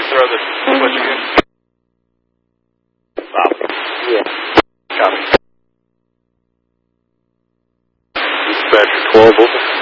throw the switch again. Stop. Yeah. Got it. Dispatcher 12, open.